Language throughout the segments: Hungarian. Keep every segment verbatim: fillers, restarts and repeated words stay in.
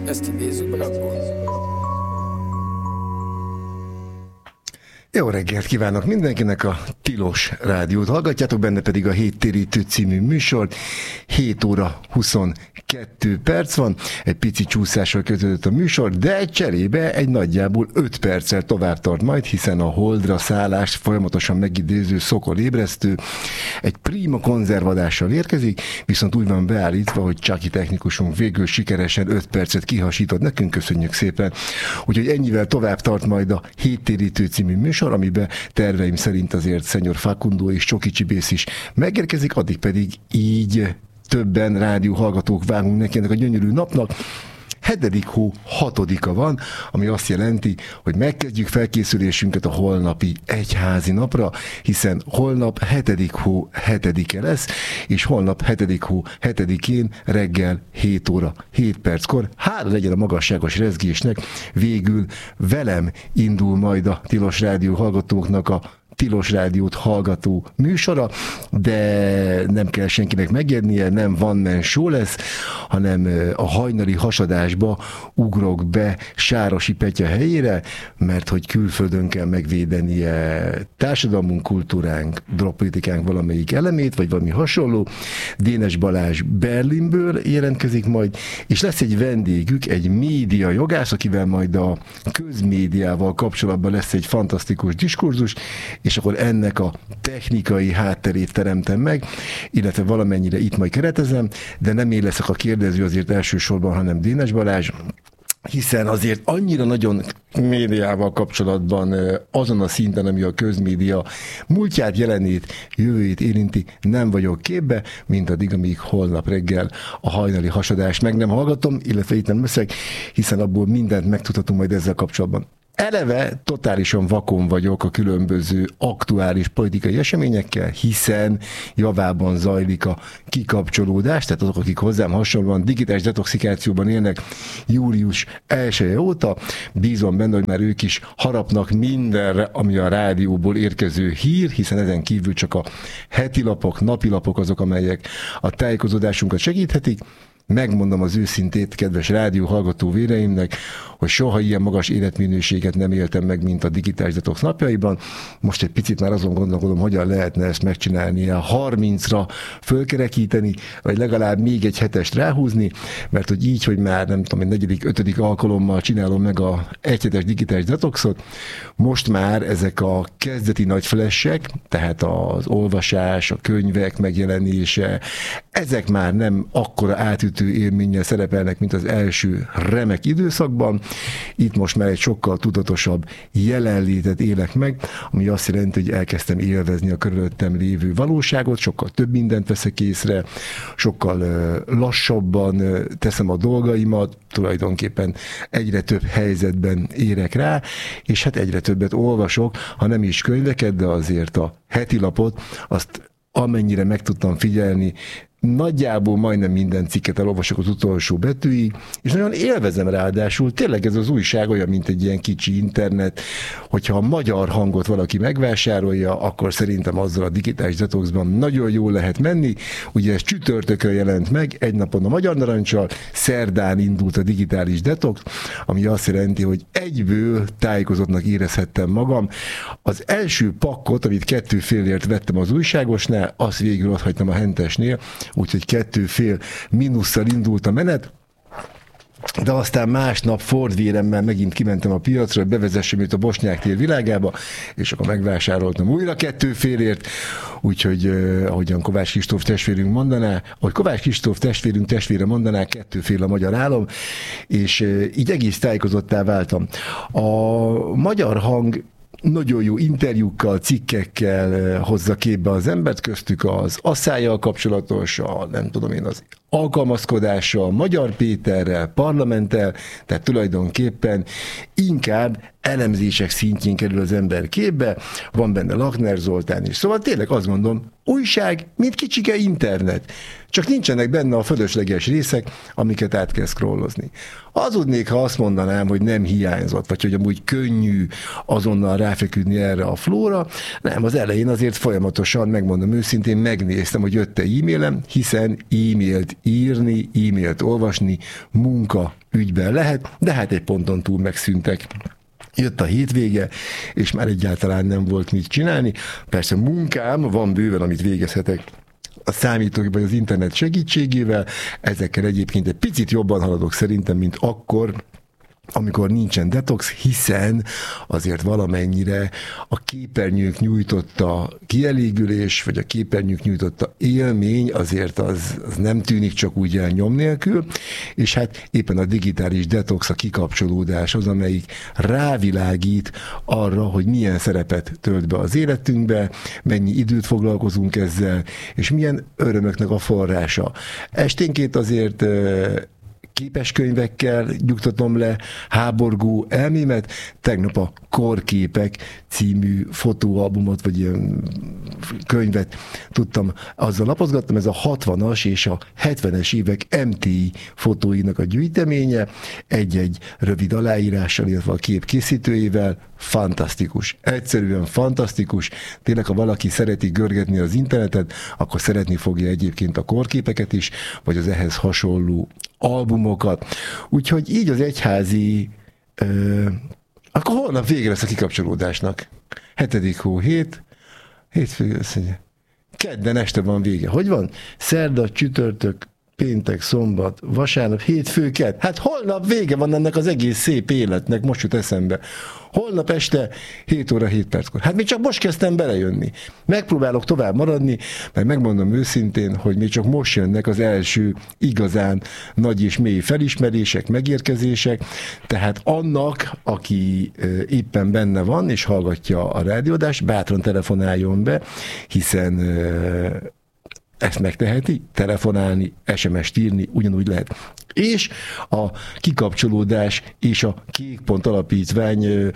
Ezt idézzük meg akkor. Jó reggelt kívánok mindenkinek, a Tilos Rádiót hallgatjátok, benne pedig a Héttérítő című műsor. hét óra huszonkettő perc van, egy pici csúszással kötődött a műsor, de cserébe egy nagyjából öt perccel tovább tart majd, hiszen a holdra szállást folyamatosan megidéző Szokol ébresztő egy prima konzervadással érkezik, viszont úgy van beállítva, hogy Csaki technikusunk végül sikeresen öt percet kihasított nekünk, köszönjük szépen. Úgyhogy ennyivel tovább tart majd a Héttérítő című műsor, amiben terveim szerint azért Szenyor Facundo és Csoki Csibész is megérkezik, addig pedig így többen rádió hallgatók vágunk neki ennek a gyönyörű napnak. Hetedik hó hatodika van, ami azt jelenti, hogy megkezdjük felkészülésünket a holnapi egyházi napra, hiszen holnap hetedik hó hetedike lesz, és holnap hetedik hó hetedikén reggel hét óra hét perckor, hála legyen a magasságos rezgésnek, végül velem indul majd a Tilos Rádió hallgatóknak a Tilos Rádiót hallgató műsora, de nem kell senkinek megjegynie, nem one man show lesz, hanem a hajnali hasadásba ugrok be Sárosi Petya helyére, mert hogy külföldön kell megvédenie társadalmunk, kultúránk, drogpolitikánk valamelyik elemét, vagy valami hasonló. Dénes Balázs Berlinből jelentkezik majd, és lesz egy vendégük, egy média jogász, akivel majd a közmédiával kapcsolatban lesz egy fantasztikus diskurzus, és akkor ennek a technikai hátterét teremtem meg, illetve valamennyire itt majd keretezem, de nem én leszek a kérdező azért elsősorban, hanem Dénes Balázs, hiszen azért annyira nagyon médiával kapcsolatban azon a szinten, ami a közmédia múltját, jelenét, jövőjét érinti, nem vagyok képbe, mint addig, amíg holnap reggel a hajnali hasadást meg nem hallgatom, illetve itt nem leszek, hiszen abból mindent megtudhatunk majd ezzel kapcsolatban. Eleve totálisan vakon vagyok a különböző aktuális politikai eseményekkel, hiszen javában zajlik a kikapcsolódás, tehát azok, akik hozzám hasonlóan digitális detoxikációban élnek július elseje óta, bízom benne, hogy már ők is harapnak mindenre, ami a rádióból érkező hír, hiszen ezen kívül csak a heti lapok, napi lapok azok, amelyek a tájékozódásunkat segíthetik. Megmondom az őszintét, kedves rádió hallgató véreimnek, hogy soha ilyen magas életminőséget nem éltem meg, mint a digitális detox napjaiban. Most egy picit már azon gondolkodom, hogyan lehetne ezt megcsinálni, a harmincra fölkerekíteni, vagy legalább még egy hetest ráhúzni, mert hogy így, hogy már nem tudom, egy negyedik, ötödik alkalommal csinálom meg a egyhetes digitális detoxot, most már ezek a kezdeti nagy flashek, tehát az olvasás, a könyvek megjelenése, ezek már nem akkora átütő élménnyel szerepelnek, mint az első remek időszakban. Itt most már egy sokkal tudatosabb jelenlétet élek meg, ami azt jelenti, hogy elkezdtem élvezni a körülöttem lévő valóságot, sokkal több mindent veszek észre, sokkal lassabban teszem a dolgaimat, tulajdonképpen egyre több helyzetben érek rá, és hát egyre többet olvasok, ha nem is könyveket, de azért a heti lapot, azt amennyire meg tudtam figyelni, nagyjából majdnem minden cikket elolvasok az utolsó betűig, és nagyon élvezem ráadásul. Tényleg ez az újság olyan, mint egy ilyen kicsi internet, hogyha a Magyar Hangot valaki megvásárolja, akkor szerintem azzal a digitális detoxban nagyon jól lehet menni. Ugye ez csütörtökön jelent meg, egy napon a Magyar Narancsal, szerdán indult a digitális detox, ami azt jelenti, hogy egyből tájékozottnak érezhettem magam. Az első pakkot, amit kettő félért vettem az újságosnál, azt végül ott hagytam a hentesnél, úgyhogy kettő fél mínusszal indult a menet, de aztán másnap fordvéremmel megint kimentem a piacra, hogy bevezessem őt a Bosnyák tér világába, és akkor megvásároltam újra kettő félért, úgyhogy eh, ahogyan Kovács Kristóf testvérünk mondaná, ahogy Kovács Kristóf testvérünk testvére mondaná, kettő fél a magyar állam, és eh, így egész tájékozottá váltam. A Magyar Hang nagyon jó interjúkkal, cikkekkel hozza képbe az embert, köztük az asszályjal kapcsolatos, a, nem tudom én, az alkalmazkodással, Magyar Péterrel, parlamenttel, tehát tulajdonképpen inkább elemzések szintjén kerül az ember képbe, van benne Lakner Zoltán is. Szóval tényleg azt gondolom, újság, mint kicsike internet. Csak nincsenek benne a fölösleges részek, amiket át kell scrollozni. Hazudnék, ha azt mondanám, hogy nem hiányzott, vagy hogy amúgy könnyű azonnal ráfeküdni erre a flóra. Nem, az elején azért folyamatosan, megmondom őszintén, megnéztem, hogy jött-e e-mailem, hiszen e-mailt írni, e-mailt olvasni, munka ügyben lehet, de hát egy ponton túl megszűntek. Jött a hétvége, és már egyáltalán nem volt mit csinálni. Persze munkám, van bőven, amit végezhetek a számítógép vagy az internet segítségével, ezekkel egyébként egy picit jobban haladok szerintem, mint akkor, amikor nincsen detox, hiszen azért valamennyire a képernyők nyújtotta kielégülés, vagy a képernyők nyújtotta élmény, azért az, az nem tűnik csak úgy el nyom nélkül, és hát éppen a digitális detox, a kikapcsolódás az, amelyik rávilágít arra, hogy milyen szerepet tölt be az életünkbe, mennyi időt foglalkozunk ezzel, és milyen örömöknek a forrása. Esténként azért képeskönyvekkel nyugtatom le háborgó elmémet. Tegnap a Korképek című fotóalbumot, vagy ilyen könyvet tudtam, azzal lapozgattam, ez a hatvanas és a hetvenes évek em té i fotóinak a gyűjteménye, egy-egy rövid aláírással, illetve a kép készítőjével. Fantasztikus. Egyszerűen fantasztikus. Tényleg, ha valaki szereti görgetni az internetet, akkor szeretni fogja egyébként a Korképeket is, vagy az ehhez hasonló albumokat. Úgyhogy így az egyházi ö, akkor holnap vége lesz a kikapcsolódásnak. Hetedik hó hét, hétfő, kedden este van vége. Hogy van? Szerda, csütörtök, péntek, szombat, vasárnap, hétfő, kedd. Hát holnap vége van ennek az egész szép életnek, most jut eszembe. Holnap este hét óra hét perckor. Hát még csak most kezdtem belejönni. Megpróbálok tovább maradni, mert megmondom őszintén, hogy még csak most jönnek az első igazán nagy és mély felismerések, megérkezések, tehát annak, aki éppen benne van és hallgatja a rádióadást, bátran telefonáljon be, hiszen ezt megteheti, telefonálni, es em es-t írni, ugyanúgy lehet. És a kikapcsolódás és a Kékpont Alapítvány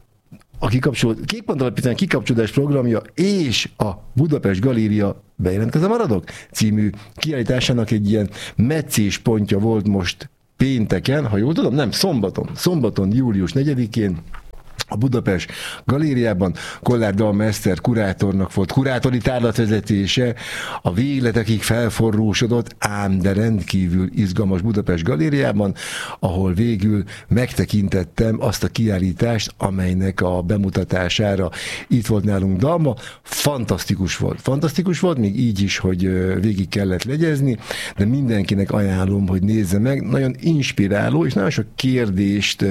a kikapcsol... Kékpont Alapítvány kikapcsolódás programja és a Budapest Galéria Bejelentkezem maradok című kiállításának egy ilyen meccés pontja volt most pénteken, ha jól tudom, nem, szombaton, szombaton, július negyedikén, a Budapest Galériában Kollár Dalma Eszter kurátornak volt kurátori tárlatvezetése, a végletekig felforrósodott, ám de rendkívül izgalmas Budapest Galériában, ahol végül megtekintettem azt a kiállítást, amelynek a bemutatására itt volt nálunk Dalma. Fantasztikus volt. Fantasztikus volt, még így is, hogy végig kellett legyezni, de mindenkinek ajánlom, hogy nézze meg. Nagyon inspiráló, és nagyon sok kérdést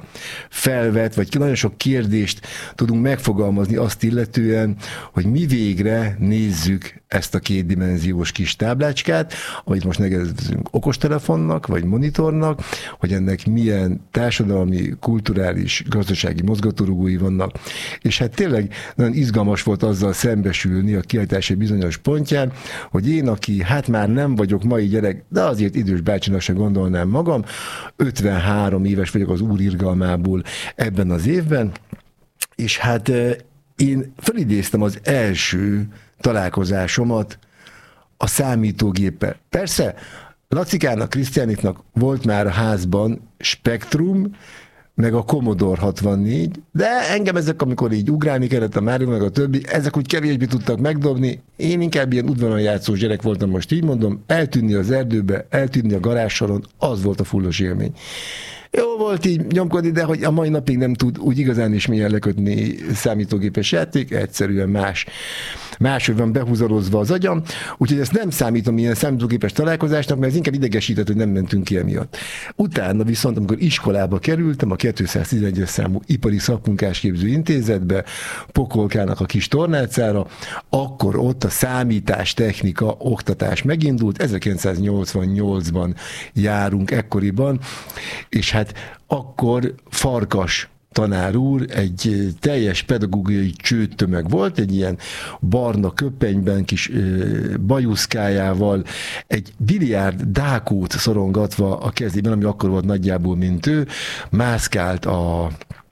felvet, vagy nagyon sok kérdést tudunk megfogalmazni azt illetően, hogy mi végre nézzük ezt a kétdimenziós kis táblácskát, amit most nevezünk okostelefonnak, vagy monitornak, hogy ennek milyen társadalmi, kulturális, gazdasági mozgatórugói vannak. És hát tényleg nagyon izgalmas volt azzal szembesülni a kiállítás egy bizonyos pontján, hogy én, aki hát már nem vagyok mai gyerek, de azért idős bácsinak sem gondolnám magam, ötvenhárom éves vagyok az Úr irgalmából ebben az évben, és hát én felidéztem az első találkozásomat a számítógéppel. Persze, Lacikának, Krisztiániknak volt már a házban Spektrum, meg a Commodore hatvannégy, de engem ezek, amikor így ugrálni kellett a Mário, meg a többi, ezek úgy kevésbé tudtak megdobni. Én inkább ilyen udvaron játszós gyerek voltam, most így mondom, eltűnni az erdőbe, eltűnni a garázssoron, az volt a fullos élmény. Jó volt így nyomkodni, de hogy a mai napig nem tud úgy igazán is mélyen lekötni számítógépes játék, egyszerűen más. Máshogy van behúzalozva az agyam, úgyhogy ezt nem számítom ilyen számítógépes találkozásnak, mert ez inkább idegesített, hogy nem mentünk ki emiatt. Utána viszont, amikor iskolába kerültem, a kétszáztizenegyes számú Ipari Szakmunkásképző Intézetbe, Pokolkának a kis tornácára, akkor ott a számítástechnika oktatás megindult, ezerkilencszáznyolcvannyolcban járunk ekkoriban, és hát akkor Farkas tanár úr egy teljes pedagógiai csőtömeg volt, egy ilyen barna köpenyben, kis bajuszkájával, egy biliárd dákót szorongatva a kezében, ami akkor volt nagyjából, mint ő, mászkált a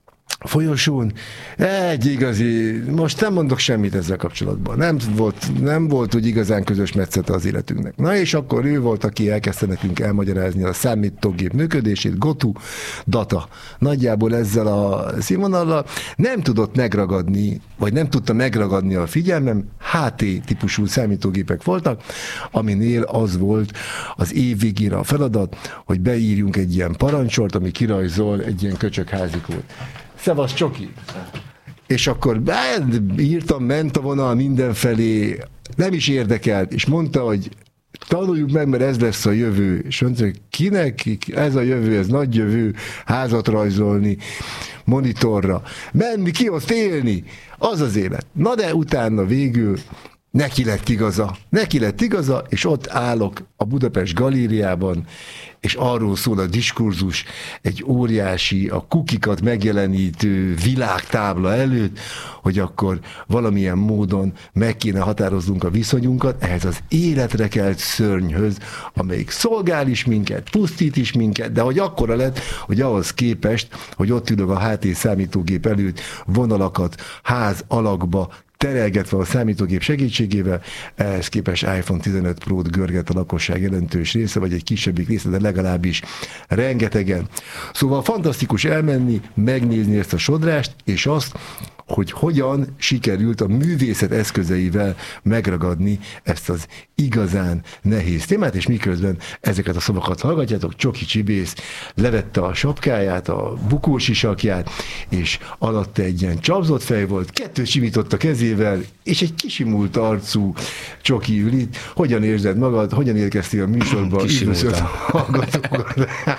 folyosón, egy igazi, most nem mondok semmit ezzel kapcsolatban. Nem volt, nem volt úgy igazán közös metszete az életünknek. Na és akkor ő volt, aki elkezdte nekünk elmagyarázni a számítógép működését, Gotu, data. Nagyjából ezzel a színvonallal nem tudott megragadni, vagy nem tudta megragadni a figyelmem, há té típusú számítógépek voltak, aminél az volt az év végére a feladat, hogy beírjunk egy ilyen parancsort, ami kirajzol egy ilyen köcsög házikót. Szevasz, Csoki! És akkor írtam, ment a vonal mindenfelé, nem is érdekelt, és mondta, hogy tanuljuk meg, mert ez lesz a jövő. És mondta, hogy kinek ez a jövő, ez nagy jövő, házat rajzolni, monitorra, menni, ki azt élni, az az élet. Na de utána végül neki lett igaza, neki lett igaza, és ott állok a Budapest galériában, és arról szól a diskurzus egy óriási, a kukikat megjelenítő világtábla előtt, hogy akkor valamilyen módon meg kéne határoznunk a viszonyunkat ehhez az életre kelt szörnyhöz, amelyik szolgál is minket, pusztít is minket, de hogy akkora lett, hogy ahhoz képest, hogy ott ülök a há té számítógép előtt, vonalakat ház alakba terelgetve a számítógép segítségével, ehhez képest iPhone tizenöt Pro-t görget a lakosság jelentős része, vagy egy kisebbik része, de legalábbis rengetegen. Szóval fantasztikus elmenni, megnézni ezt a sodrást, és azt, hogy hogyan sikerült a művészet eszközeivel megragadni ezt az igazán nehéz témát, és miközben ezeket a szavakat hallgatjátok, Csoki Csibész levette a sapkáját, a bukósisakját, és alatta egy ilyen csapzott fej volt, kettőt simított a kezével, és egy kisimult arcú Csoki ül itt. Hogyan érzed magad? Hogyan érkeztél a műsorba? Üdvözölt hallgatókat.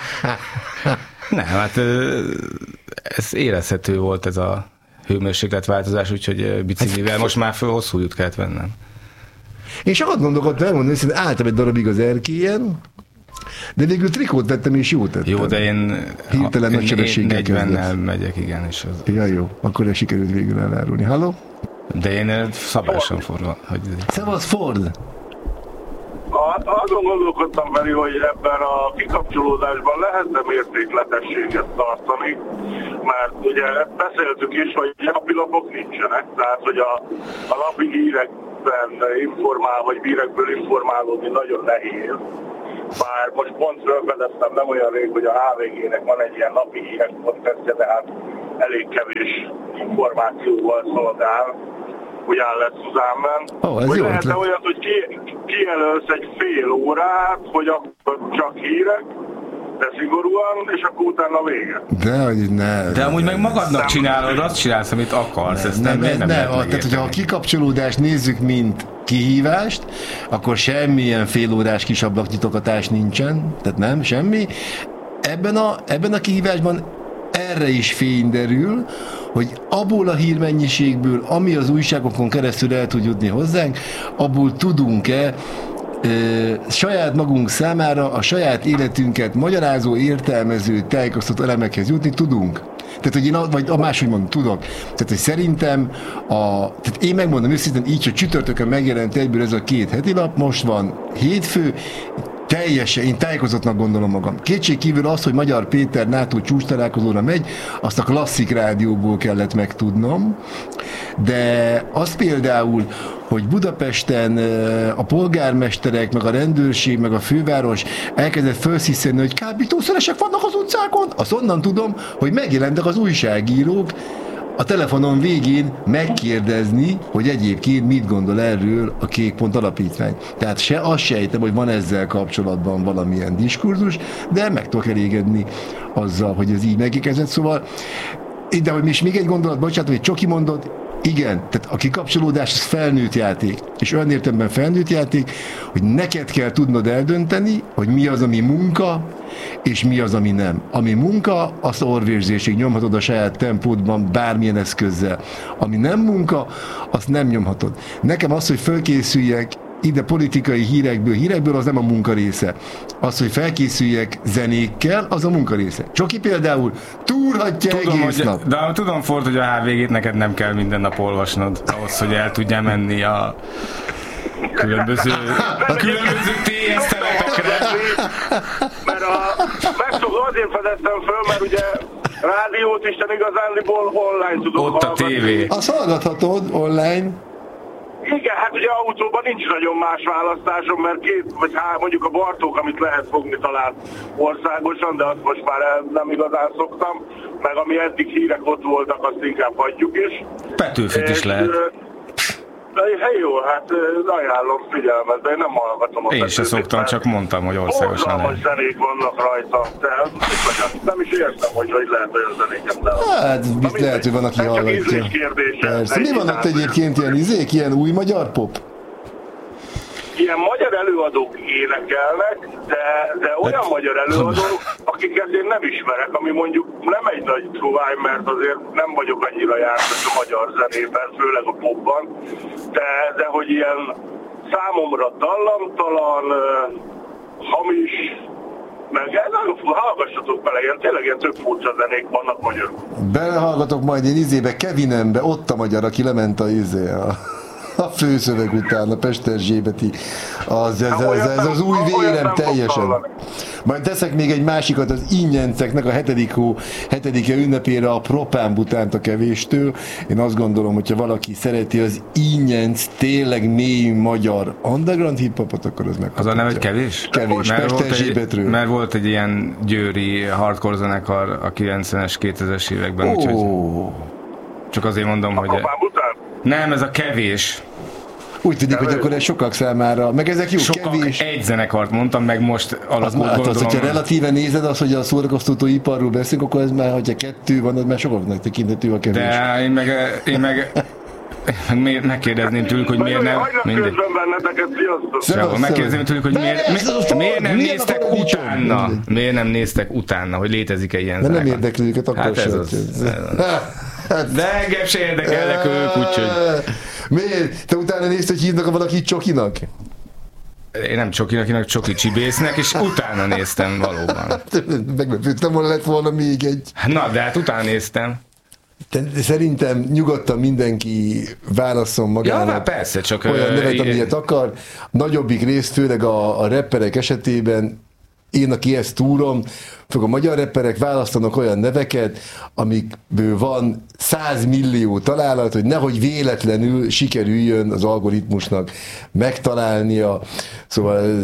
Nem, hát ez érezhető volt ez a hőmérsékletváltozás, úgyhogy biciklivel most már föl hosszú út kellett vennem. Én sokat gondolkodtam, elmondani, hogy álltam egy darabig az erkélyen, de végül trikót vettem, és jót tettem. Jó, de én hirtelen nagy sebességgel negyvennel megyek, igen. És az... Ja, jó, akkor ez sikerült végül elárulni. Halló? De én szabályosan Ford. Hogy... Szevasz, Ford! Azon gondolkodtam felé, hogy ebben a kikapcsolódásban lehetne mértékletességet tartani, mert ugye beszéltük is, hogy napilapok nincsenek, tehát hogy a, a napi hírekben informál, vagy hírekből informálódni nagyon nehéz. Bár most pont felfedeztem nem olyan rég, hogy a há vé gének van egy ilyen napi hírek podcastja, de hát elég kevés információval szolgál, hogy áll lesz Szuzánben. Oh, ez hogy jó lehetne ötlet. olyat, hogy ki, kijelölsz egy fél órát, hogy akkor csak hírek, de szigorúan, és akkor utána vége. De, hogy ne. De amúgy meg magadnak csinálod, azt csinálsz, amit akarsz. Nem, ezt nem, nem, nem, nem, nem nem tehát, hogyha a kikapcsolódást nézzük, mint kihívást, akkor semmilyen félórás kis ablaknyitogatás nincsen, tehát nem, semmi. Ebben a, ebben a kihívásban erre is fény derül, hogy abból a hírmennyiségből, ami az újságokon keresztül el tud jutni hozzánk, abból tudunk-e ö, saját magunk számára a saját életünket magyarázó, értelmező, tájékoztató elemekhez jutni tudunk. Tehát, hogy én, vagy a máshogy mondom, tudok. Tehát, hogy szerintem, a, tehát én megmondom őszintén így, hogy csütörtökön megjelent egyből ez a két heti lap, most van hétfő, teljesen, én tájékozottnak gondolom magam. Kétség kívül az, hogy Magyar Péter NATO csúcs találkozóra megy, azt a Klasszik rádióból kellett megtudnom, de az például, hogy Budapesten a polgármesterek, meg a rendőrség, meg a főváros elkezdett felsziszenni, hogy kábítószeresek vannak az utcákon, azt onnan tudom, hogy megjelentek az újságírók a telefonon végén megkérdezni, hogy egyébként mit gondol erről a Kék Pont Alapítvány. Tehát se azt sejtem, hogy van ezzel kapcsolatban valamilyen diskurzus, de meg tudok elégedni azzal, hogy ez így megérkezett. Szóval, de hogy is még egy gondolat, bocsánat, hogy Csoki mondott, igen, tehát a kikapcsolódás az felnőtt játék, és olyan értelemben felnőtt játék, hogy neked kell tudnod eldönteni, hogy mi az, ami munka, és mi az, ami nem. Ami munka, azt orvérzésig nyomhatod a saját tempódban bármilyen eszközzel. Ami nem munka, azt nem nyomhatod. Nekem az, hogy fölkészüljek ide politikai hírekből, hírekből, az nem a munka része. Az, hogy felkészüljek zenékkel, az a munka része. Csoki például túrhatja tudom, egész hogy, nap. De tudom, Ford, hogy a há vé gét neked nem kell minden nap olvasnod, ahhoz, hogy el tudjál menni a különböző, a különböző té es telepekre. Mert a, megszokva azért fedeztem föl, mert ugye rádiót Isten igazándiból online tudok Ott a tévé. Azt hallgathatod online. Igen, hát ugye autóban nincs nagyon más választásom, mert két, vagy há, mondjuk a Bartók, amit lehet fogni talán országosan, de azt most már nem igazán szoktam, meg ami eddig hírek ott voltak, azt inkább hagyjuk is. Petőfit is lehet. Hát jó, hát ajánlom figyelmet, de én nem hallgatom a Én se szoktam, csak mondtam, hogy országosan lehet. Zenék vannak rajta, de nem is értem, hogy hogy lehet olyan zenéket le. Hát biztos lehet, hogy van, aki hallgatja. Persze. Mi vannak egyébként ilyen izék, ilyen új magyar pop? Ilyen magyar előadók énekelnek, de, de olyan hát, magyar előadók, akiket én nem ismerek, ami mondjuk nem egy nagy truvány, mert azért nem vagyok annyira jártas a magyar zenében, főleg a popban, de, de hogy ilyen számomra dallamtalan, hamis, meg nagyon hallgassatok bele, ilyen, tényleg ilyen több furcsa zenék vannak magyarul. Belehallgatok majd én izébe, Kevinembe, ott a magyar, aki lement a izé, a... a főszöveg után, a Pesterzsébeti, az, ez, ez, ez, ez az új vérem teljesen. Majd teszek még egy másikat az Ingyenceknek a hetedik hó, hetedike ünnepére a Propánbutánt a kevéstől. Én azt gondolom, hogyha valaki szereti az Ingyenc tényleg mély magyar underground hip-hopot, akkor az megkaphatja. Az a neve, hogy kevés? Kevés, Pesterzsébetről. Mert volt egy ilyen győri hardcore zenekar a kilencvenes, kétezres években, oh. úgyhogy csak azért mondom, a hogy... Propánbután? Nem, ez a kevés. Úgy tűnik, hogy akkor ez sokak számára, meg ezek jó, sokak, kevés. Egy zenekart mondtam, meg most alakult gondolom. Az, hogyha relatíven nézed azt, hogy a szórakoztató iparról beszélünk, akkor ez már, hogyha kettő van, az már sokaknak tekintető a kevés. De én meg, én meg megkérdezném tőlük, hogy miért nem... Mindegy. Megkérdezném tőlük, hogy miért, miért, miért nem néztek utána. Miért nem néztek utána, hogy létezik-e ilyen zenekar. Nem érdekli őket, akkor hát ez sem. Az, de engem se érdekelnek ők, úgyhogy... Miért? Te utána nézd, hogy hívnak valakit csokinak? Én nem csokinak, hívnak csoki csibésznek, és utána néztem valóban. Meglepődtem, volna lett volna még egy... Na, de hát utána néztem. De szerintem nyugodtan mindenki válasszon magának. Ja, persze, csak olyan nevet, amilyet akar. Nagyobbik rész, főleg a, a rapperek esetében, én, aki ezt túrom, főleg a magyar rapperek választanak olyan neveket, amikből van száz millió találat, hogy nehogy véletlenül sikerüljön az algoritmusnak megtalálnia. Szóval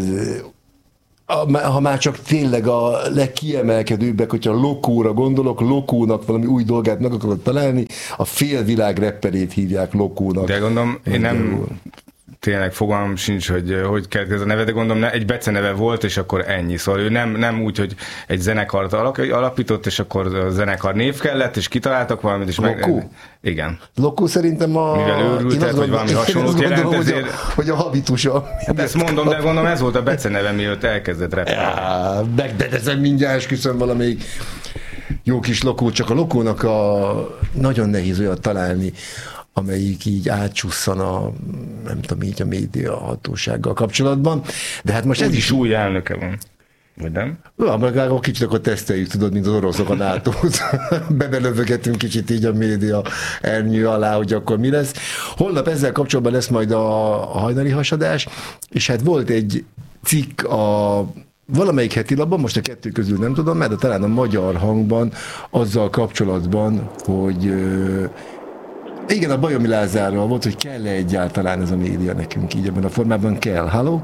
ha már csak tényleg a legkiemelkedőbbek, hogyha Lokóra gondolok, Lokónak valami új dolgát meg akarod találni, a félvilág rapperét hívják Lokónak. De gondolom, én nem... Tényleg fogalmam sincs, hogy hogy kell ez a neve, de gondolom egy beceneve volt, és akkor ennyi. Szóval ő nem, nem úgy, hogy egy zenekart alapított, és akkor a zenekar név kellett, és kitaláltak valamit, és Lokó? Meg... Igen. Lokó szerintem a... Mivel őrültet, vagy valami hasonlót jelent, gondolom, ezért... Hogy a, hogy a habitusa. Hát ezt mondom, de gondolom ez volt a beceneve, mielőtt elkezdett rappelni. Megdedezem mindjárt, esküszöm valamelyik jó kis Lokó, csak a Lokónak a... nagyon nehéz olyat találni, amelyik így átsusszan a, nem tudom, így a média hatósággal kapcsolatban. De hát most ez is új elnöke van. Vagy nem? Ja, meg akkor kicsit akkor teszteljük, tudod, mint az oroszok a nátót. Bebelövögetünk kicsit így a média ernyő alá, hogy akkor mi lesz. Holnap ezzel kapcsolatban lesz majd a, a hajnali hasadás, és hát volt egy cikk a valamelyik heti labban, most a kettő közül nem tudom, mert talán a Magyar Hangban azzal kapcsolatban, hogy igen, a Bajomi Lázárral volt, hogy kell-e egyáltalán ez a média nekünk így ebben a formában? Kell. Halló?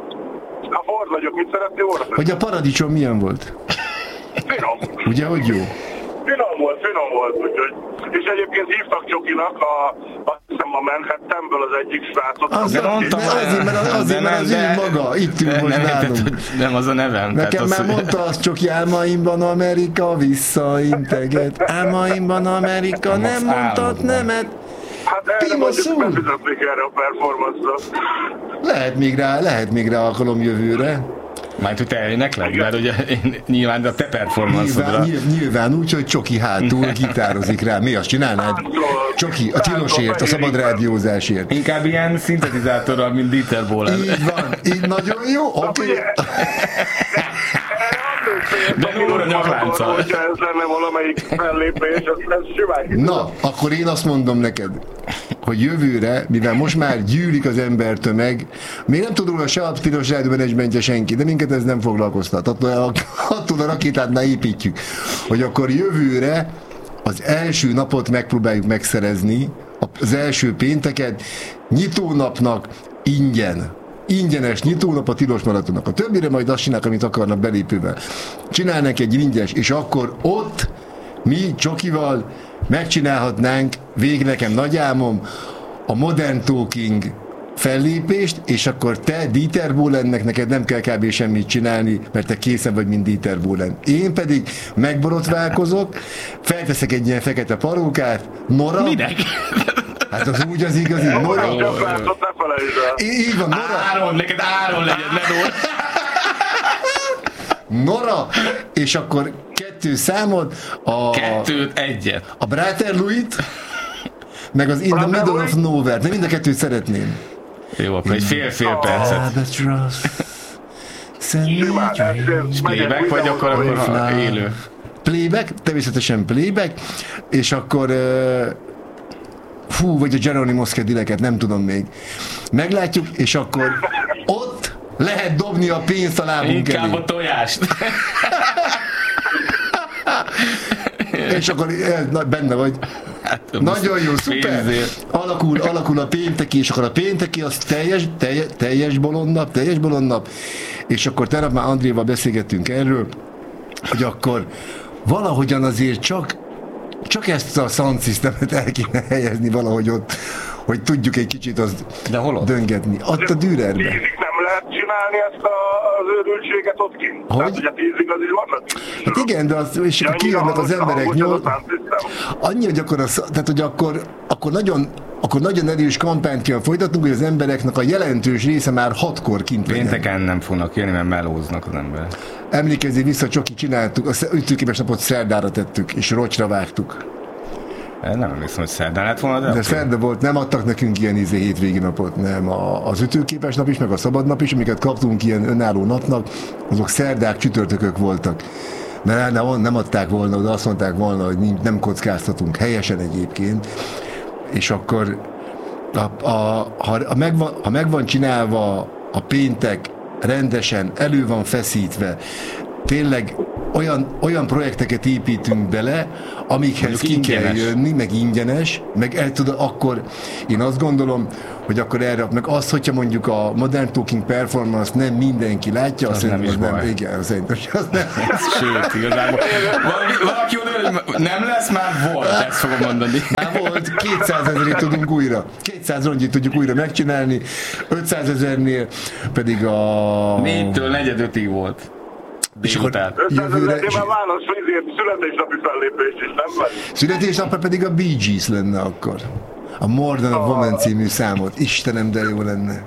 A Ford vagyok, mit szeretnél volna? Hogy a paradicsom milyen volt? Finom. Ugye, hogy jó? Finom volt, finom volt, úgyhogy. És egyébként hívtak Csokinak a, azt hiszem a Manhattanből az egyik srácot. Az, de mondtam, azért, mert az, azért, mert az ő maga, itt ül most nálunk. Nem az a nevem. Nekem már az, mondta azt Csoki, álmaimban Amerika visszainteget. Álmaimban Amerika nem mondhat nemet. Hát erre mondjuk befizetnék erre a performance-ra. Lehet még rá, lehet még rá alkalom jövőre. Majd, hogy te elénekled, mert ugye én, nyilván a te performance-odra. Nyilván, nyilván úgy, hogy Csoki hátul gitározik rá. Mi azt csinálnád? Csoki, a tilosért, a szabad rádiózásért. Inkább ilyen szintetizátorral, mint Dieter Bohlen. Így van, így nagyon jó. Oké. Okay. De Nóra nyaklánca. Hogyha ez lenne valamelyik fellépés, az lesz simán. Na, akkor én azt mondom neked, hogy jövőre, mivel most már gyűlik az embertömeg, még nem tudom, hogy se a tilos rádiómenedzsmentje senki, de minket ez nem foglalkoztat. Attól, attól a rakétátnál építjük, hogy akkor jövőre az első napot megpróbáljuk megszerezni, az első pénteket nyitónapnak ingyen. Ingyenes nyitónap a tilos maratonnak. A többire majd azt csinálnak, amit akarnak belépővel. Csinálnak egy ingyenes, és akkor ott mi Csokival megcsinálhatnánk, végig nekem nagy álmom, a Modern Talking fellépést, és akkor te Dieter Bohlennek neked nem kell kb. Semmit csinálni, mert te készen vagy, mint Dieter Bohlen. Én pedig megborotválkozok, felteszek egy ilyen fekete parókát, Nora. Minek? Hát az úgy az igazi, Nora. Így van, Nora. Áron, neked Áron legyen, ne Nora. Nora, és akkor kettő számot, a... Kettőt, egyet. A Brater Louis-t, meg az In the Middle of Nowhere. De mind a kettőt szeretném. Jó, akkor egy fél-fél percet. Playback vagy akkor, akkor élő? Playback, természetesen playback, és akkor uh, fú, vagy a Geronimo Kedileket, nem tudom még. Meglátjuk, és akkor ott lehet dobni a pénzt a lábunk Inkább elé. a tojást. És akkor na, benne vagy. Hát, nagyon jó, szuper. Alakul, alakul a pénteki, és akkor a pénteki az teljes, teljes, teljes bolondnap, teljes bolondnap, és akkor tegnap már Andréval beszélgettünk erről, hogy akkor valahogyan azért csak csak ezt a sound systemet el kéne helyezni valahogy ott, hogy tudjuk egy kicsit azt de hol ott? döngetni. Ott a Dürerbe. Tízig nem lehet csinálni ezt a, az őrültséget ott kint. Hogy? Tehát ugye tízig az is vannak. Hát igen, de az, és akkor kijönnek az emberek nyolc. Annyi, hogy akkor, az, tehát, hogy akkor, akkor nagyon akkor nagyon erős kampányt kell folytatnunk, hogy az embereknek a jelentős része már hatkor kint legyen. Pénteken nem fognak jönni, mert melóznak az ember. Emlékezzél vissza, Csoki, csináltuk, a ütőképes napot szerdára tettük, és rocsra vágtuk. Nem emlékszem, hogy szerdán lett volna, de... De okay. szerda volt, nem adtak nekünk ilyen izé hétvégi napot, nem. A, az ütőképes nap is, meg a szabad nap is, amiket kaptunk ilyen önálló napnak, azok szerdák, csütörtökök voltak. Mert nem, nem adták volna, de azt mondták volna, hogy nem kockáztatunk, helyesen egyébként. És akkor a, a, ha, a megvan, ha megvan csinálva a péntek rendesen, elő van feszítve, tényleg olyan, olyan projekteket építünk bele, amikhez ki kell jönni, meg ingyenes, meg el tud, akkor én azt gondolom, hogy akkor erre, meg azt, hogyha mondjuk a Modern Talking performance nem mindenki látja, az azt nem is nem, baj. Igen, szerintem, az nem. Sőt, igazából. Valaki, valaki oda, nem lesz, már volt, ezt fogom mondani. Már volt, kétszázezerét tudunk újra. kétszáz rongyit tudjuk újra megcsinálni, ötszázezernél pedig a... négytől negyedötig volt. És akkor jövőre... Én már válasz frizért születésnapi fellépést is, nem vagy? Születésnapra pedig a Bee Gees lenne akkor. A More Than a Woman című számot. Istenem, de jó lenne.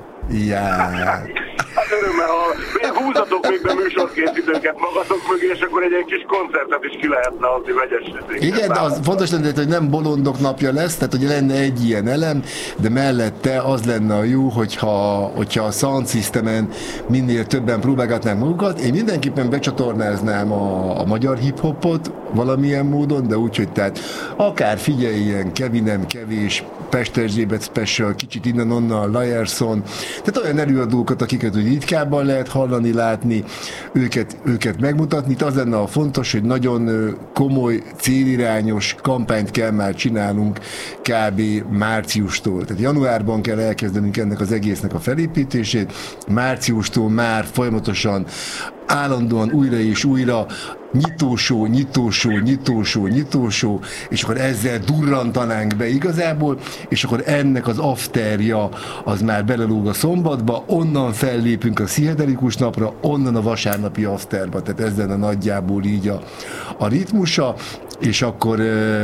Jár. Hát örömmel, ha még húzatok még be műsorkészítőket magatok mögé, és akkor egy, egy kis koncertet is ki lehetne adni vegyes. Igen, de az fontos lenne, hogy nem bolondok napja lesz, tehát hogy lenne egy ilyen elem, de mellette az lenne a jó, hogyha, hogyha a sound systemen minél többen próbálgatnánk magukat. Én mindenképpen becsatornáznám a, a magyar hip-hopot valamilyen módon, de úgy, hogy tehát akár figyelj ilyen Kevinem, Kevés, Pesterzsébet Special, kicsit innen-onnan, Lajerson, tehát olyan előadókat, akiket úgy ritkábban lehet hallani, látni, őket, őket megmutatni. Itt az lenne a fontos, hogy nagyon komoly, célirányos kampányt kell már csinálnunk kb. Márciustól. Tehát januárban kell elkezdenünk ennek az egésznek a felépítését, márciustól már folyamatosan állandóan újra és újra nyitósó, nyitósó, nyitósó, nyitósó, és akkor ezzel durrantanánk be igazából, és akkor ennek az afterja az már belelóg a szombatba, onnan fellépünk a pszichedelikus napra, onnan a vasárnapi afterba, tehát ez lenne nagyjából így a, a ritmusa, és akkor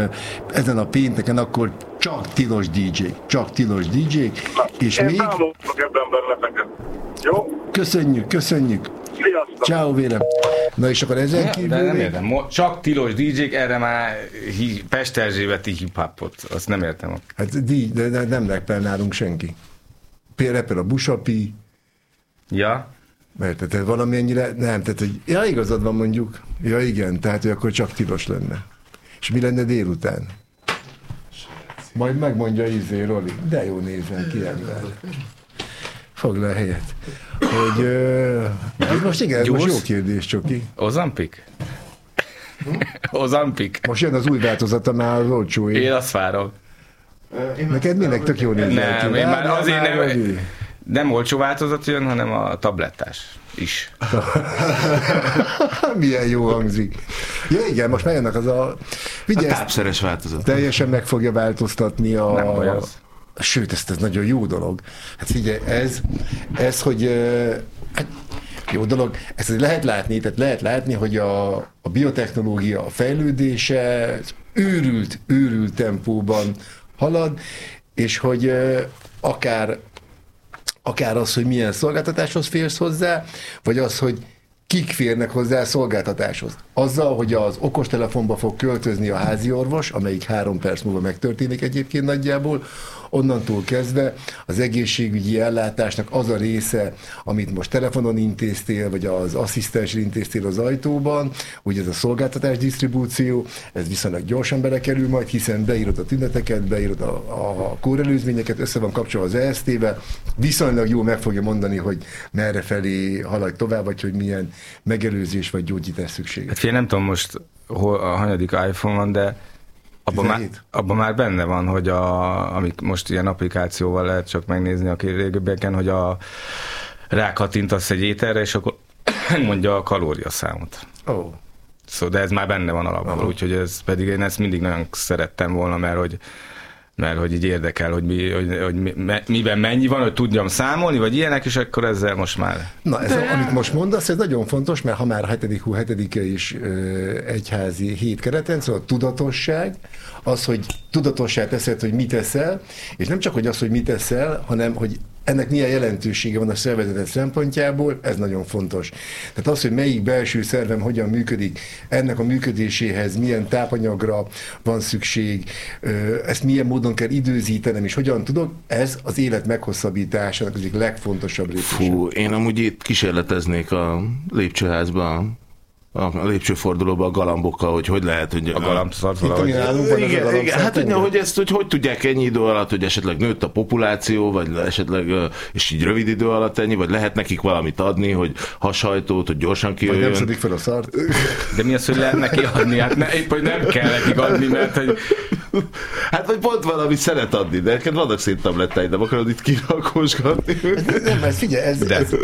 ezen a pénteken akkor csak tilos dé dzsé, csak tilos dé dzsé, és én még... Én ebben benneteket. Jó? Köszönjük, köszönjük. Sziasztok! Ciao, vélem. Na és akkor ezen kívül... De nem értem. Csak tilos dé dzsék, erre már hi- Pesterzsébeti hip-hopot. Azt nem értem. Hát díj, de, de nem reppel nálunk senki. Például a Busapi. Ja? Mert tehát valamennyire, nem, tehát hogy, ja, igazad van mondjuk, ja igen, tehát hogy akkor csak tilos lenne. És mi lenne délután? Majd megmondja izé, Roli. De jó nézem ki ember. Foglal helyet. Hogy, uh, most igen, ez most jó kérdés, Csoki. Ozampik? Ozampik? Most jön az új változata, már az olcsó. Én azt várom. Neked minek tök jó nézni? Nem, én már azért nem, nem olcsó változat jön, hanem a tablettás is. Milyen jó hangzik. Ja igen, most megjönnek az a... Vigyázz, a tápszeres változat. Teljesen meg fogja változtatni a... Nem baj az. Sőt, ez, ez nagyon jó dolog. Hát figyelj, ez, ez hogy... Hát, jó dolog, ezt lehet látni, tehát lehet látni, hogy a, a biotechnológia a fejlődése őrült, őrült tempóban halad, és hogy akár, akár az, hogy milyen szolgáltatáshoz férsz hozzá, vagy az, hogy kik férnek hozzá a szolgáltatáshoz. Azzal, hogy az okostelefonba fog költözni a házi orvos, amelyik három perc múlva megtörténik egyébként nagyjából, onnantól kezdve az egészségügyi ellátásnak az a része, amit most telefonon intéztél, vagy az asszisztensre intéztél az ajtóban, ugye ez a szolgáltatás disztribúció, ez viszonylag gyorsan belekerül majd, hiszen beírod a tüneteket, beírod a, a kórelőzményeket, össze van kapcsolva az E S T-vel, viszonylag jól meg fogja mondani, hogy merre felé haladj tovább, vagy hogy milyen megelőzés vagy gyógyítás szükséges. Hát fél nem tudom most, hol a hanyadik iPhone van, de abban már, abban már benne van, hogy a, amik most ilyen applikációval lehet csak megnézni a régebbieken, hogy a rákattintasz egy ételre, és akkor mondja a kalóriaszámot. Oh. Szóval, de ez már benne van alapból, úgyhogy ez pedig én ezt mindig nagyon szerettem volna, mert hogy mert hogy így érdekel, hogy, mi, hogy, hogy mi, miben mennyi van, hogy tudjam számolni, vagy ilyenek, és akkor ezzel most már... Na, ez, a, amit most mondasz, ez nagyon fontos, mert ha már hetedik hó hetedike is ö, egyházi hét kereten, szóval a tudatosság, az, hogy tudatossá teszed, hogy mit eszel, és nem csak, hogy az, hogy mit eszel, hanem, hogy ennek milyen jelentősége van a szervezeted szempontjából, ez nagyon fontos. Tehát az, hogy melyik belső szervem hogyan működik, ennek a működéséhez milyen tápanyagra van szükség, ezt milyen módon kell időzítenem, és hogyan tudok, ez az élet meghosszabbításának az egyik legfontosabb lépése. Fú, én amúgy itt kísérleteznék a lépcsőházban, a lépcsőfordulóban a galambokkal, hogy hogy lehet, hogy... A galamb szart valahogy. Igen, igen, hát hogy, hogy ezt hogy, hogy tudják ennyi idő alatt, hogy esetleg nőtt a populáció, vagy esetleg, és így rövid idő alatt ennyi, vagy lehet nekik valamit adni, hogy hasajtót, hogy gyorsan kijöjjön. Vagy nem szedik fel a szart. De mi az, hogy lehet neki adni? Hát ne, épp, hogy nem kell nekik adni, mert hogy... Hát, vagy pont valami szeret adni, de neked vannak szép tablettáid, nem akarod itt kirakosgatni. Nem, ez figyelj, ez... De. ez...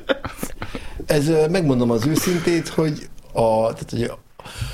Ez, megmondom az őszintét, hogy, a, tehát, hogy a,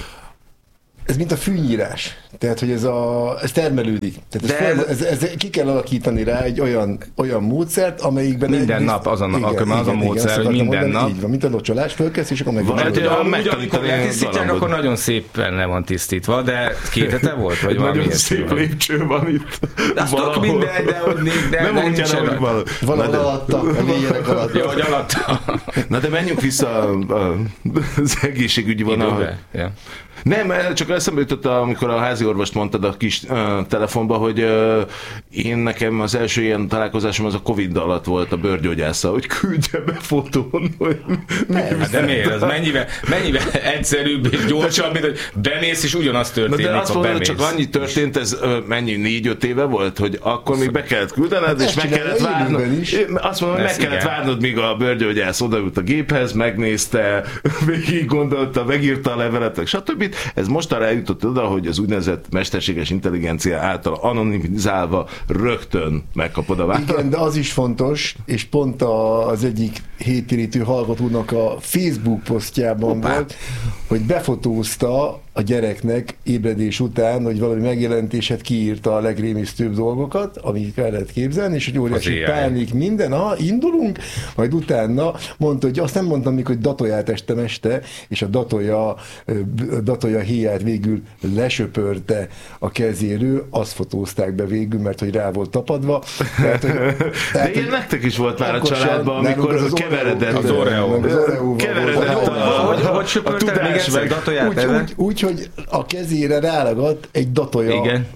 ez mint a fűnyírás. Tehát, hogy ez, a, ez termelődik. Tehát ez, fel, ez, ez, ki kell alakítani rá egy olyan, olyan módszert, amelyikben... Minden egy, nap az a, igen, akkor igen, az a módszer, igen, hogy minden mondani, nap... Így van, mint a locsolás, fölkezd, és akkor meg... Van, hogy amikor letisztítják, akkor nagyon szépen le van tisztítva, de két hete volt, vagy valami nagyon szép lépcső van itt. Azt tök mindegy, de hogy de nem mondja, hogy valami. Valahol alatta, a végének alatta. Jó, hogy alatta. Na de menjünk vissza az egészségügyi vonalhoz. Nem, csak eszembe jutott, amikor a házi orvost mondtad a kis uh, telefonba, hogy uh, én nekem az első ilyen találkozásom az a Covid alatt volt a bőrgyógyásszal, hogy küldje be fotón, hogy nem, hát de miért? Az mennyivel, mennyivel egyszerűbb és gyorsabb, mint hogy bemész, és ugyanazt történik, de azt ha mondod, bemész. csak annyi történt, ez uh, mennyi, négy-öt éve volt, hogy akkor még be kellett küldened, és meg kellett várnod. Azt mondom, hogy meg kellett igen. várnod, míg a bőrgyógyász odaült a géphez, megnézte, végig gondolta, megírta a levelet, stb. Ez mostanra eljutott oda, hogy az úgynevezett mesterséges intelligencia által anonimizálva rögtön megkapod a választ. Igen, de az is fontos, és pont az egyik héttérítő hallgatónak a Facebook posztjában Hoppá. volt, hogy befotózta a gyereknek ébredés után, hogy valami megjelentéset kiírta a legrémisztőbb dolgokat, amit el lehet képzelni, és hogy óriási pánik minden, ha indulunk, majd utána mondta, hogy azt nem mondtam még, hogy datóját estem este, és a datója, datója héját végül lesöpörte a kezéről, azt fotózták be végül, mert hogy rá volt tapadva. Tehát, hogy, tehát, de ilyen nektek is volt már a családban, amikor az keveredett. Az Oreo. Keveredett hogy söpörte még egyszer datóját? Úgy, hogy a kezére rálagadt egy datója. Igen.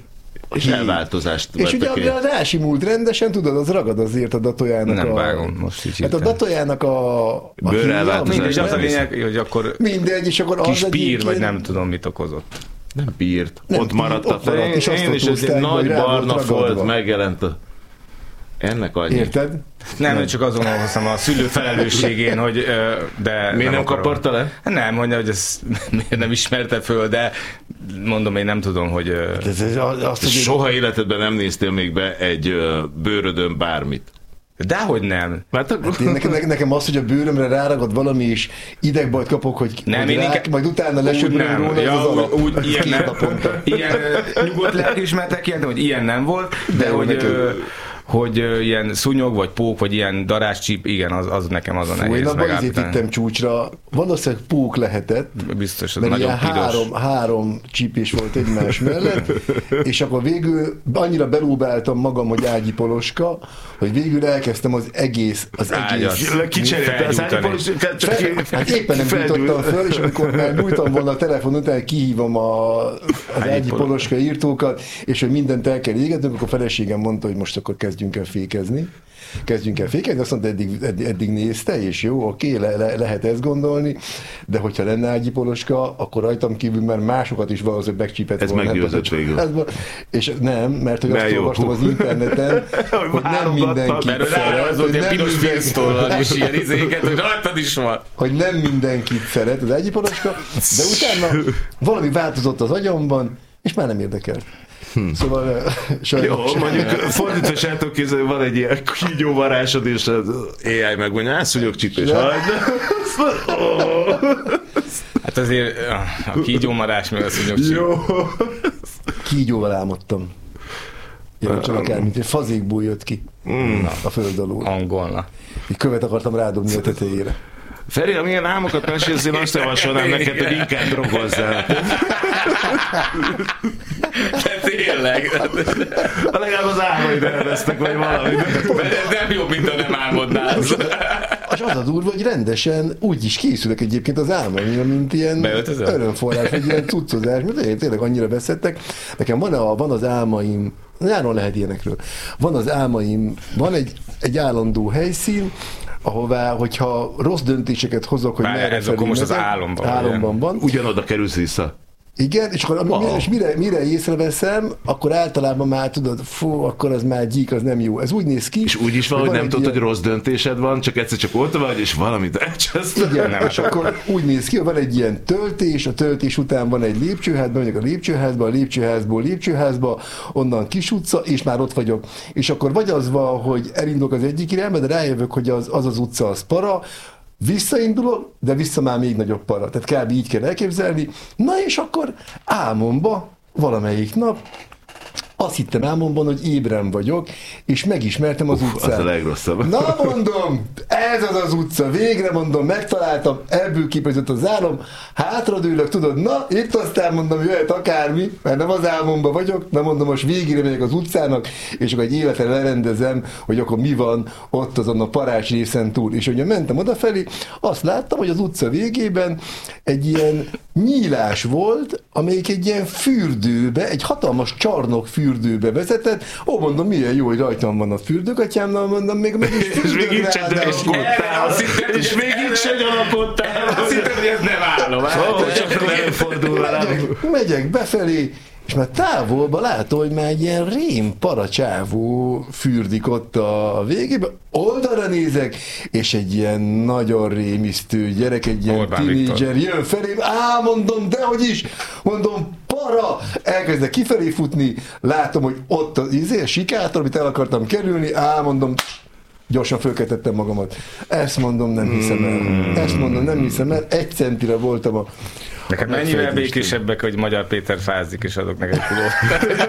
És elváltozást és ugye az elsimult rendesen, tudod, az ragad azért a datojának nem a... vágom, most így Hát a datojának a... a bőrelváltozás. Mindegy, az a lényeg, hogy akkor mindegy, és akkor kis az pír, vagy ilyen... nem tudom, mit okozott. Nem bírt. Nem ott bírt, maradt ott a maradt, és azt én is egy fotózták, nagy hogy rá volt barna folt ragadva. megjelent a... Ennek annyi. Érted? Nem, nem. csak azon hoztam a szülő felelősségén, hogy ö, de... Miért nem akarom. kaparta le? Nem, mondja, hogy ezt miért nem ismerte föl, de mondom, én nem tudom, hogy... Ö... Ez, ez, azt, hogy Soha életedben nem néztél még be egy ö, bőrödön bármit. Dehogy nem. Mert Hát én nekem, nekem az, hogy a bőrömre ráragad valami, és idegbajt kapok, hogy, nem, hogy én rá, inkább, majd utána lesöpöröm róla, ja, ez az alap. úgy, úgy, ilyen, nem, naponta. ilyen nyugodt lelkiismertek ilyen, hogy ilyen nem volt, de, de hogy, nekem... ö, hogy ö, ilyen szúnyog, vagy pók, vagy ilyen daráscsíp, igen, az, az nekem az a Fú, nehéz én abban izét megállítani. vittem csúcsra, valószínűleg pók lehetett, Biztos, az mert nagyon ilyen piros. három, három csípés volt egymás mellett, és akkor végül annyira belúbáltam magam, hogy Ágyi Poloska, hogy végül elkezdtem az egész, az egész... Kicserélte az ágyapolósát, csak ki, Hát éppen nem jutottam föl, és amikor már nyújtam volna a telefon után, kihívom a, az Ágyi Poloska írtókat, és hogy mindent el kell égetnünk, akkor a feleségem mondta, hogy most akkor kezdjünk el fékezni. Kezdjünk el fékezni, azt mondta, eddig, eddig, eddig nézte, és jó, oké, le, le, lehet ezt gondolni, de hogyha lenne Ágyi Poloska, akkor rajtam kívül már másokat is valószínűleg megcsípett ez volna. meggyőzött végül. És nem, mert hogy mert azt jó. olvastam az interneten, hogy nem mindenki Mert szeret, az hogy ilyen nem piros mindenki- filmsztollal és ilyen izéket, hogy rajtad is van. hogy nem mindenkit szeret az Ágyi Poloska, de utána valami változott az agyamban, és már nem érdekelt. Hm. Szóval sajnos. Jó, mondjuk fordítva se tudok kézzel, van egy ilyen kígyóvarásod, és az á i megmondja, hát szúnyog csípés, hagyd. Hát azért a kígyómarás meg a szúnyogcsíp. Jó. Kígyóval álmodtam. Jön csak akár, mint egy fazékból jött ki Mm. a föld alól. Angolna. Egy követ akartam rádobni a tetejére. Feri, amilyen álmokat mesélsz, én azt javasolnám neked, hogy inkább drogozzál. De tényleg. A legalább az álmaid elvesztek, vagy valami. Nem jobb, mint ha nem álmodnál. És az a durva, hogy rendesen úgy is készülök egyébként az álmaimra, mint ilyen Beöltözöl? örömforrás, vagy ilyen cuccozás, mert én tényleg annyira veszettek. Nekem van, a, van az álmaim, nyáron lehet ilyenekről, van az álmaim, van egy, egy állandó helyszín, ahová, hogyha rossz döntéseket hozok, hogy Várj, merre ez akkor felé most az megyek, álomban, álomban van. Ugyanoda kerülsz vissza. Igen, és akkor Wow. és mire, mire észreveszem, akkor általában már tudod, fú, akkor az már gyík, az nem jó. Ez úgy néz ki. És úgy is van, hogy nem egy tudod, ilyen- hogy rossz döntésed van, csak egyszer csak ott vagy, és valamit elcseszted. Igen, Nem. és akkor úgy néz ki, hogy van egy ilyen töltés, a töltés után van egy lépcsőház, bemegyek a lépcsőházba, a lépcsőházból lépcsőházba, onnan kis utca, és már ott vagyok. És akkor vagy az van, hogy elindulok az egyik irányba, de rájövök, hogy az az, az utca az para, visszaindulok, de vissza már még nagyobb para. Tehát kb. Így kell elképzelni. Na és akkor álmomba valamelyik nap azt hittem álmomban, hogy ébren vagyok, és megismertem az Uf, utcát. az a legrosszabb. Na mondom, ez az az utca, végre mondom, megtaláltam, ebből képezett az álom, hátradőlök, tudod, na, itt aztán mondom, jöhet akármi, mert nem az álmomban vagyok, nem mondom, most végére megyek az utcának, és akkor egy életre lerendezem, hogy akkor mi van ott azon a parás részen túl. És ugye mentem odafelé, azt láttam, hogy az utca végében egy ilyen nyílás volt, amelyik egy ilyen fürdőbe, egy hatalmas csarnok fürdőbe vezetett. Ó, mondom, milyen jó, hogy rajtam van a fürdőkatyámnál, mondom, még meg is És még így se ráadásul. gyanakodtál. És még így se gyanakodtál. Azt hittem, hogy ez nem állom. Ó, csak nem fordul velem. Megyek, megyek befelé, és már távolba látom, hogy már egy ilyen rém paracsávó fürdik ott a végében. Oldalra nézek, és egy ilyen nagyon rémisztő gyerek, egy ilyen Orbán tínédzser jön felém, á, mondom, dehogy is, mondom, para, elkezdek kifelé futni, látom, hogy ott az izé, a sikátor, amit el akartam kerülni, á, mondom, gyorsan fölkeltettem magamat. Ezt mondom, nem hiszem el. Ezt mondom, nem hiszem el. Egy centire voltam a Neked mennyivel békésebbek, hogy Magyar Péter fázik, és adok neked egy pulót.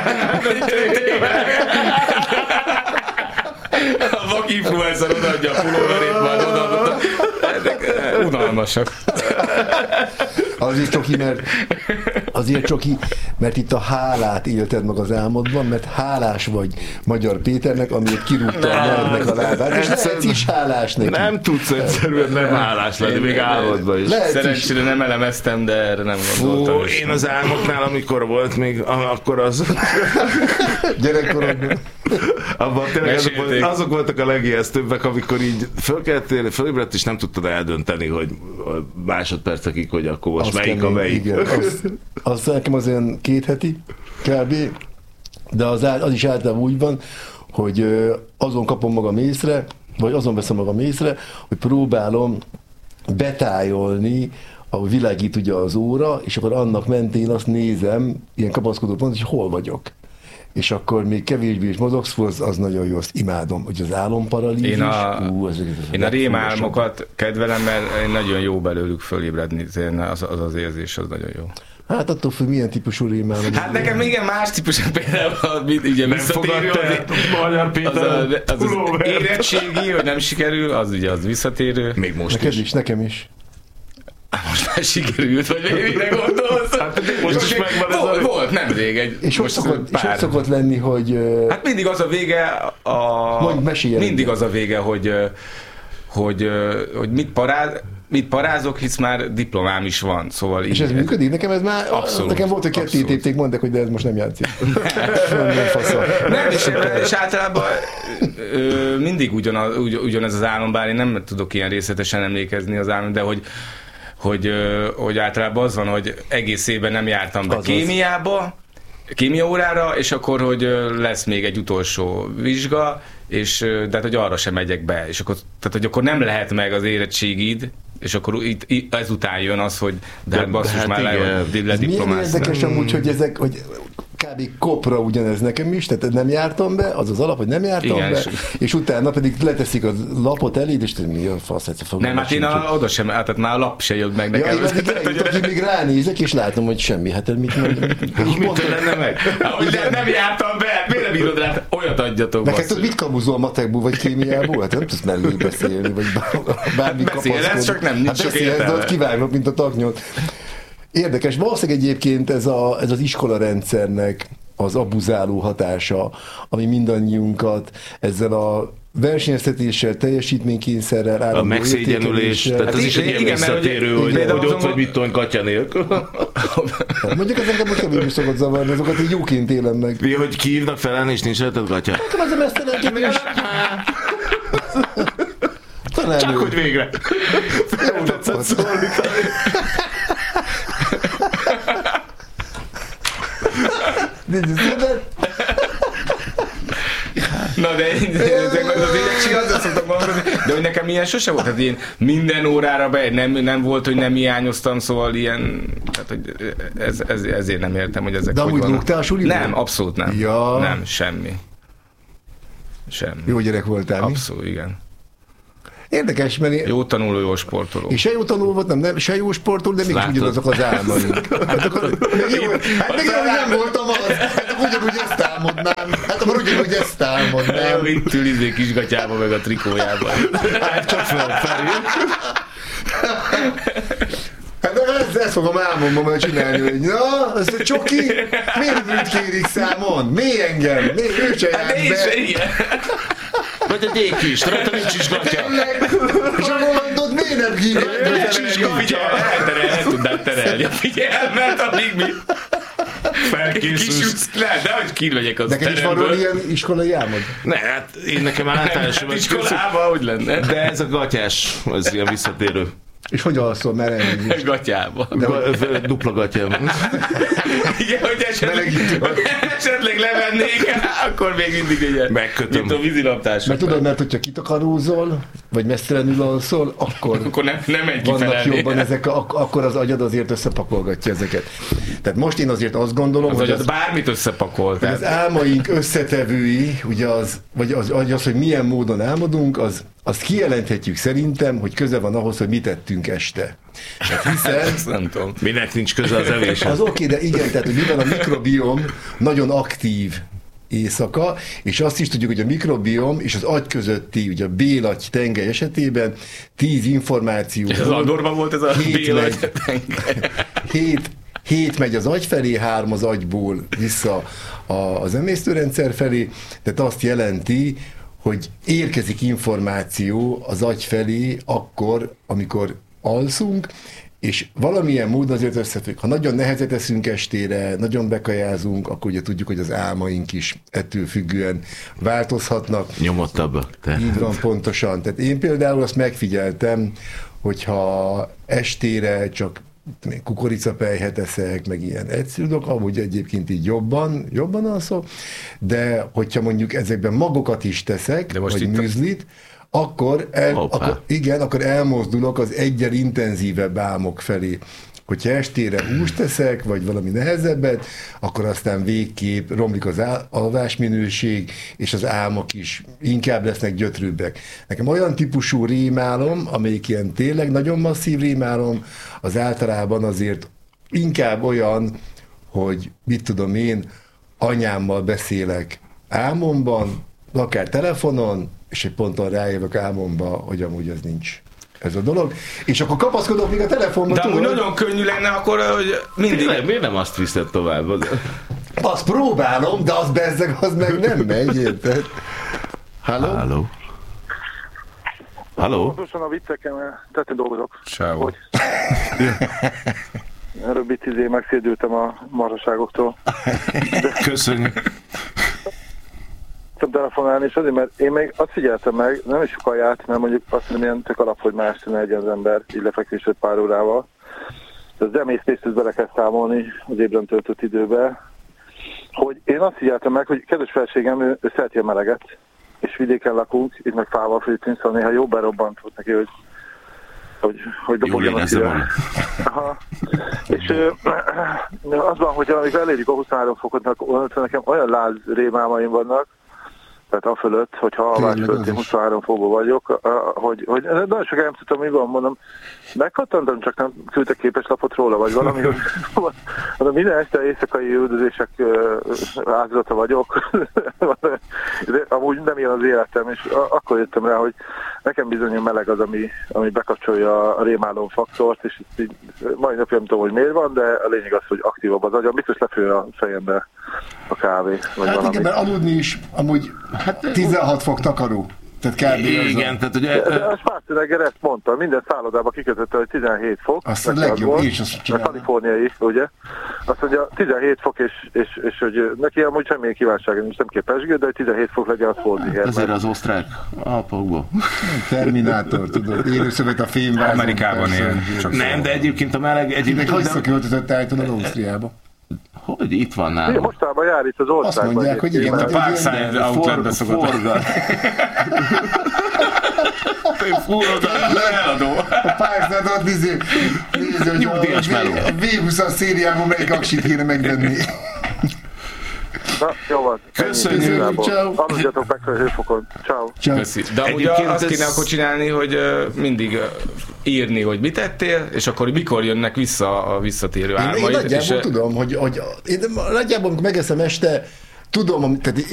A vak influencer odaadja a pulóverét, majd odaadott. Unalmasak. Azért csoki, mert azért csoki, mert itt a hálát élted meg az álmodban, mert hálás vagy Magyar Péternek, amiért kirúgta a nyelvnek a lábát, és lehetsz is hálás neki. Nem tudsz egyszerűen nem hálás lenni, még álmodban is. Szerencsére nem elemeztem, de erre nem gondoltam. Ó, én az álmoknál, amikor volt még, akkor az... Gyerekkorodban. Abban tényleg azok, volt, azok voltak a legijesztőbbek, amikor így fölkeltél, fölébredt, és nem tudtad eldönteni, hogy másodpercekig, hogy akkor most az melyik kemény, a melyik. Igen, az, az nekem az olyan két heti kb. De az, az is általában úgy van, hogy azon kapom magam észre, vagy azon veszem magam észre, hogy próbálom betájolni, ahogy világít ugye az óra, és akkor annak mentén azt nézem, ilyen kapaszkodó pont, hogy hol vagyok. És akkor még kevésbé is mozogsz, az, az nagyon jó, azt imádom, hogy az álomparalízis. Én a, ú, az, az, az én a rémálmokat kedvelem, mert nagyon jó belőlük fölébredni, az, az az érzés, az nagyon jó. Hát attól függ, milyen típusú rémálom. Hát nekem igen más típusú, például ugye visszatérő, Magyar Péter az, az, az, az érettségi, hogy nem sikerül, az ugye az visszatérő. Még most neked is. is. Nekem is. Most már sikerült, vagy mire gondolsz? Hát most is megvan ez volt, a... Volt, nemrég egy... És ott szokott, szokott lenni, hogy... Hát mindig az a vége a... Mondj, mesélj. Mindig az a vége, hogy, hogy, hogy mit, paráz, mit parázok, hisz már diplomám is van, szóval... És ez így, működik? Nekem ez már... Abszolút. Nekem volt, hogy kettőt évték, mondták, hogy de ez most nem játszik. nem, nem faszol. Nem, és, és általában ö, mindig ugyanaz, ugy, ugyanez az álom, bár én nem tudok ilyen részletesen emlékezni az álom, de hogy Hogy, hogy általában az van, hogy egész évben nem jártam be Azaz. kémiába, kémia órára, és akkor, hogy lesz még egy utolsó vizsga, és de hát, hogy arra sem megyek be, és akkor, tehát, hogy akkor nem lehet meg az érettségid, és akkor itt, itt ezután jön az, hogy de hát basszus, hát már lediplomáztam. Milyen érdekes amúgy, hogy ezek, hogy kb. Kopra ugyanez nekem is, tehát nem jártam be, az az alap, hogy nem jártam igen, be, és, és utána pedig leteszik a lapot eléd, és mi a fasz, egyszer fogom. Nem, hát én a, oda sem, hát már a lap se jött meg nekem. Ja, én tehát, hogy még ránézek, és látom, hogy semmi, hát mit mondom. Mit lenne meg? Nem, nem jártam be, miért nem írod rá, olyat adjatok. Neked tudod, mit kamuzol matekból, vagy kémiából? Hát nem tudsz mellé beszélni, vagy bármi kapaszkodni. Beszélsz, csak nem, nincs hát sok értelme. de ott kivágnak, mint a taknyot. Érdekes, valószínűleg egyébként ez, a, ez az iskolarendszernek az abuzáló hatása, ami mindannyiunkat ezzel a versenyeztetéssel, teljesítménykényszerrel, állandó a megszégyenülés, tehát hát ez is egy ilyen visszatérő, hogy, hogy, hogy ott vagy mit tudom, katya nélkül. Mondjuk ez engem most kevésbé szokott zavarni, azokat így jóként élem meg. Mi, hogy kihívnak felelni, és nincs rajtad katya? Nekem az a mesztelenként is. Csak hogy végre. Jó tetszett szólítani. Na de én az érettség azzal szoktam gondolni, de hogy nekem ilyen sose volt, tehát én minden órára be, nem, nem volt, hogy nem hiányoztam, szóval ilyen, tehát hogy ez, ez, ezért nem értem, hogy ezek de hogy vannak. De amúgy rúgtál suliból? Nem, abszolút nem. Ja. Nem, semmi. Semmi. Jó gyerek voltál, mi? Abszolút, igen. Érdekes, mert én... Jó tanuló, jó sportoló. És se jó tanuló voltam, nem, se jó sportoló, de mégis ugyanazok az álmaink. Hát akkor még jó, hát még jó, nem voltam az. Hát akkor ugyanúgy ezt álmodnám. Hát akkor ugyanúgy ezt álmodnám. Itt ül izé kisgatyába, meg a trikójában. Hát csak felfelé. Hát de ezt, ezt fogom álmomban majd csinálni, hogy na, ez a csoki, miért őt kérik számon? Mi engem? Mi ő se jár be? Vagy egy ékist, rajta nincs is gatya. És akkor mondod, miért nem hívják? Nincs is gatya. Elterel, el tudnád terelni a figyelmet, amíg mi felkészülsz. Ne, de hogy kirvegyek az teremből. Neked is van ilyen iskolai álmod? Ne, hát én nekem általánosan vagy iskolában, hogy lenne. De ez a gatyás, az ilyen visszatérő. És hogy alszol, mert ennyi? Gatyába. Ga- dupla gatyában. Igen, hogy esetleg, esetleg levennék, akkor még mindig egy ilyen, megkötöm. Mint a vízilabtások. Mert tudod, mert hogyha kitakarózol, vagy messzelenül alszol, akkor, akkor nem, nem egy vannak jobban ezek, ak- akkor az agyad azért összepakolgatja ezeket. Tehát most én azért azt gondolom, az hogy az, az, bármit összepakol. hogy az álmaink összetevői, ugye az, vagy az, az, hogy milyen módon álmodunk, az azt kijelenthetjük szerintem, hogy köze van ahhoz, hogy mit tettünk este. Hát hiszen... nem tudom. Minek nincs köze az evéshez? Az oké, okay, de igen, tehát hogy mivel a mikrobiom nagyon aktív éjszaka, és azt is tudjuk, hogy a mikrobiom és az agy közötti, ugye a bélagy tengely esetében tíz információ. Ez az Andorban volt ez a bélagy tengely. Hét hét megy az agy felé, három az agyból vissza az emésztőrendszer felé, tehát azt jelenti, hogy érkezik információ az agy felé akkor, amikor alszunk, és valamilyen módon azért összefügg. Ha nagyon nehezet teszünk estére, nagyon bekajázunk, akkor ugye tudjuk, hogy az álmaink is ettől függően változhatnak. Nyomottabbak. Te. Így van, pontosan. Tehát én például azt megfigyeltem, hogyha estére csak kukoricapelyhet eszek, meg ilyen egyszerű dolgok, amúgy egyébként így jobban, jobban alszok, de hogyha mondjuk ezekben magokat is teszek, vagy műzlit, akkor, el, akkor, igen, akkor elmozdulok az egyel intenzívebb álmok felé. Hogyha estére húst teszek, vagy valami nehezebbet, akkor aztán végképp romlik az alvásminőség, és az álmok is inkább lesznek gyötrőbbek. Nekem olyan típusú rémálom, amelyik ilyen tényleg nagyon masszív rémálom, az általában azért inkább olyan, hogy mit tudom én, anyámmal beszélek álmomban, akár telefonon, és egy ponton rájövök álmomba, hogy amúgy az nincs. Ez a dolog. És akkor kapaszkodok még a telefonban. De amúgy nagyon könnyű lenne akkor, hogy mindig... Tényleg, miért nem azt viszed tovább? Azt próbálom, de az bezzeg, az meg nem megy, érted? Halló? Halló? Halló? Pontosan a vicceken, tetni dolgozok. Sávó. Rövid tíz év megszédültem a marhaságoktól. De... Köszönjük. telefonálni, és azért, mert én még azt figyeltem meg, nem is sokkal járt, mert mondjuk azt mondom, ilyen tök alap, hogy más ne legyen az ember, így lefekvésed pár órával. De az emésztést ezt bele kell számolni az ébren töltött időbe, hogy én azt figyeltem meg, hogy kedves felségem, ő, ő szereti a meleget, és vidéken lakunk, itt meg fával fűtünk, szóval néha jobb berobbant volt neki, hogy hogy, hogy dobogjon a szíve. És az van, hogy amikor elérjük a huszonhárom fokot, nekem olyan láz rémálmaim vannak, tehát a fölött, hogyha alvás fölött én huszonhárom fokban vagyok, hogy, hogy nagyon sokáig nem tudtam, mi van, mondom, megkattantam, csak nem küldtek képeslapot róla, vagy valami, hogy minden este éjszakai üldözések áldozata vagyok, de amúgy nem ilyen az életem, és akkor jöttem rá, hogy nekem bizony a meleg az, ami, ami bekapcsolja a rémálom faktort, és így, mai napja nem tudom, hogy miért van, de a lényeg az, hogy aktívabb az agyam, biztos lefőr a fejembe a kávé, vagy hát valami. Igen, mert aludni is amúgy hát tizenhat fok takaró. Tehát kb. Igen, tehát ugye... A Schwarzenegger ezt mondta, minden szállodában kikötötte, hogy tizenhét fok. Azt a legjobb, és azt csinálja. A kaliforniai, ugye? Azt mondja, tizenhét fok, és, és, és hogy neki amúgy semmilyen kívánsága nincs, nem kell pesgő, de hogy tizenhét fok legyen, az fordíhet. Ezért az osztrák alpokból. Terminátor, tudod, élőszövet a fémvázon. Amerikában él. Nem, de egyébként a meleg... Egyébként hogy szaköltözött állítólag Ausztriába? Hogy itt van nálam? Mostában jár itt az országban. Azt mondják, hogy igen. A Parkside outletbe szokott. Forgat. Fúrod a leeladó. A Parkside ott nézi, hogy a vé húszas szériában melyik aksit kéne megvenni. Na, jó van. Köszönjük. Ciao. Aludjatok meg a hőfokon. Ciao. Köszi. De amúgy azt kéne akkor csinálni, hogy mindig írni, hogy mit tettél, és akkor mikor jönnek vissza a visszatérő álmaid. Én, én nagyjából és tudom, hogy, hogy én nagyjából, amikor megeszem este, tudom, tehát